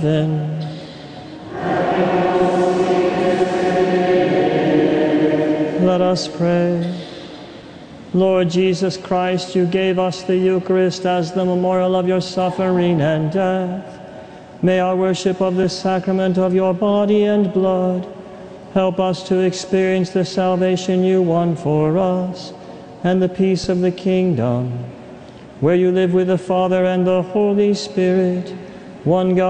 heaven. Let us pray. Lord Jesus Christ, you gave us the Eucharist as the memorial of your suffering and death. May our worship of this sacrament of your body and blood help us to experience the salvation you won for us and the peace of the kingdom, where you live with the Father and the Holy Spirit, one God.